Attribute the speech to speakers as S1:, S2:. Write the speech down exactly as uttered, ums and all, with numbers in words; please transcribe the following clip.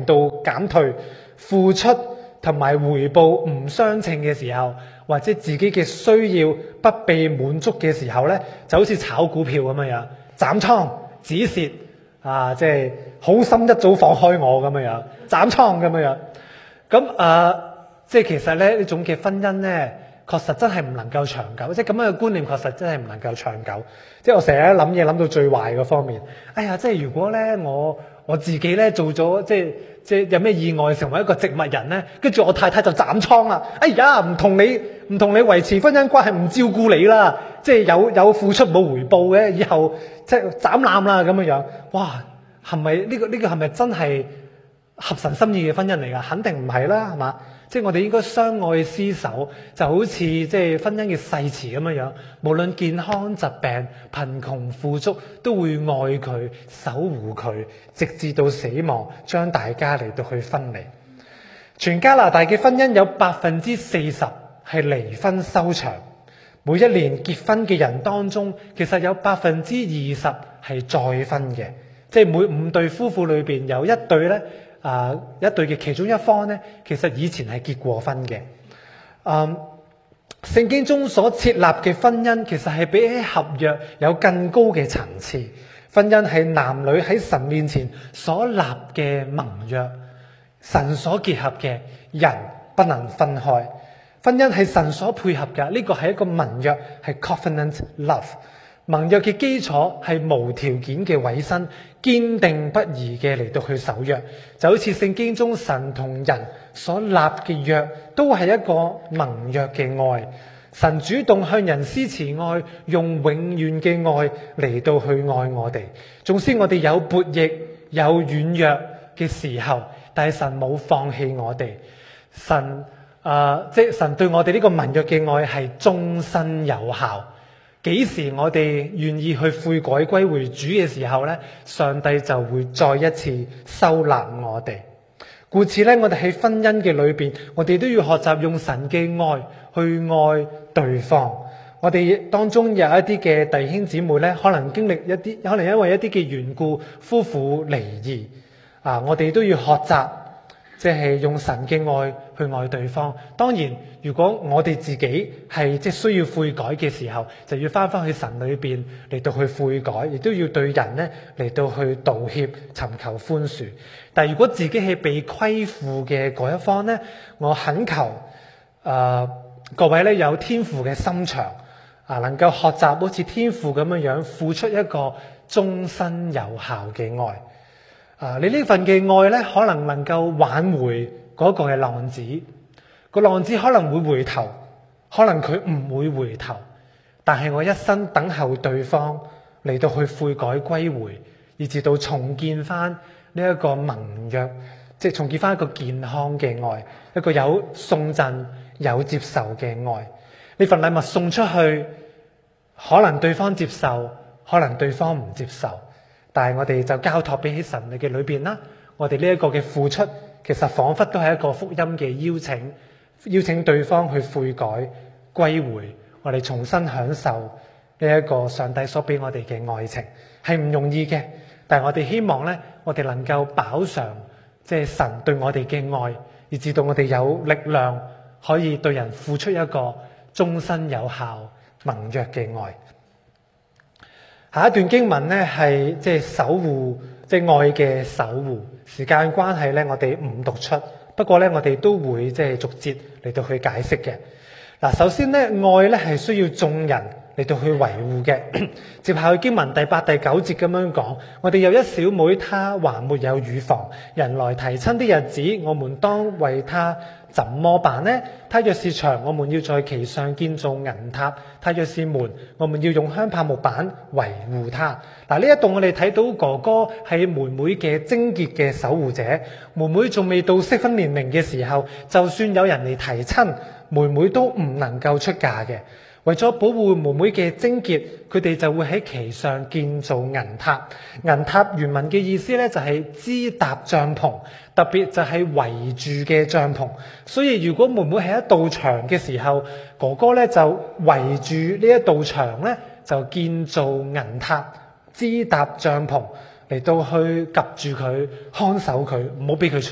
S1: 程度減退，付出同埋回報唔相稱嘅時候，或者自己嘅需要不被滿足嘅時候咧，就好似炒股票咁樣樣，斬倉止蝕啊，即係好心一早放開我咁樣樣，斬倉咁樣樣。咁啊、呃，即係其實咧呢種嘅婚姻咧，確實真係唔能夠長久，即係咁樣嘅觀念確實真係唔能夠長久。即係我成日諗嘢諗到最壞嘅方面，哎呀，即係如果咧我我自己咧做咗即係即係有咩意外成為一個植物人咧，跟住我太太就斬倉啦，哎呀，唔同你唔同你維持婚姻關係，唔照顧你啦，即係有有付出冇回報嘅，以後即係斬纜啦咁樣樣，哇，係咪呢個呢個係咪真係合神心意嘅婚姻嚟㗎？肯定唔係啦，係嘛？即係我哋應該相愛廝守，就好似即係婚姻嘅誓詞咁樣樣。無論健康疾病、貧窮富足，都會愛佢、守護佢，直至到死亡，將大家嚟到去分離。全加拿大嘅婚姻有百分之四十係離婚收場。每一年結婚嘅人當中，其實有百分之二十係再婚嘅，即係每五對夫婦裏邊有一對咧。啊、呃，一對嘅其中一方咧，其實以前係結過婚嘅。嗯，聖經中所設立嘅婚姻，其實係比起合約有更高嘅層次。婚姻係男女喺神面前所立嘅盟約，神所結合嘅，人不能分開。婚姻係神所配合嘅，呢、這個係一個盟約，係 covenant love。盟約嘅基礎係無條件嘅委身，堅定不移嘅嚟到去守約，就好似聖經中神同人所立嘅約，都係一個盟約嘅愛。神主動向人施慈愛，用永遠嘅愛嚟到去愛我哋。縱使我哋有悖逆、有軟弱嘅時候，但係神冇放棄我哋。神誒、呃，即係神對我哋呢個盟約嘅愛係終身有效。幾時我哋願意去悔改歸回主嘅時候咧，上帝就會再一次收納我哋。故此咧，我哋喺婚姻嘅裏邊，我哋都要學習用神嘅愛去愛對方。我哋當中有一啲嘅弟兄姊妹咧，可能經歷一啲，可能因為一啲嘅緣故，夫婦離異啊，我哋都要學習。即係用神嘅愛去愛對方。當然，如果我哋自己係即係需要悔改嘅時候，就要翻翻去神裏邊嚟到去悔改，亦都要對人咧嚟到去道歉、尋求寬恕。但係如果自己係被虧負嘅嗰一方咧，我懇求誒、呃、各位咧有天父嘅心腸啊，能夠學習好似天父咁樣樣付出一個終身有效嘅愛。啊！你呢份嘅愛咧，可能能夠挽回嗰個嘅浪子，個浪子可能會回頭，可能佢唔會回頭，但係我一生等候對方嚟到去悔改歸回，以至到重建翻呢一個盟約，即係重建翻一個健康嘅愛，一個有送贈、有接受嘅愛。呢份禮物送出去，可能對方接受，可能對方唔接受。但係我哋就交託俾喺神嘅裏邊啦，我哋呢一個嘅付出，其實仿佛都係一個福音嘅邀請，邀請對方去悔改歸回，我哋重新享受呢一個上帝所俾我哋嘅愛情，係唔容易嘅。但係我哋希望咧，我哋能夠飽嘗即係神對我哋嘅愛，以至到我哋有力量可以對人付出一個終身有效盟約嘅愛。下一段經文咧係即係守護，即係愛嘅守護。時間關係咧，我哋唔讀出，不過咧我哋都會即係逐節嚟到去解釋嘅。嗱，首先咧，愛咧係需要眾人嚟到去維護嘅。接下去經文第八、第九節咁樣講，我哋有一小妹，她還沒有乳房，人來提親的日子，我們當為她怎麼辦呢？她若是牆，我們要在其上建造銀塔；她若是門，我們要用香柏木板維護她。嗱，呢一度我哋睇到哥哥係妹妹嘅貞潔嘅守護者。妹妹仲未到適婚年齡嘅時候，就算有人嚟提親，妹妹都唔能夠出嫁嘅。為咗保護妹妹嘅貞潔，佢哋就會喺其上建造銀塔。銀塔原文嘅意思咧就係支搭帳篷，特別就係圍住嘅帳篷。所以如果妹妹係一道牆嘅時候，哥哥咧就圍住呢一道牆咧就建造銀塔，支搭帳篷嚟到去及住佢，看守佢，唔好俾佢出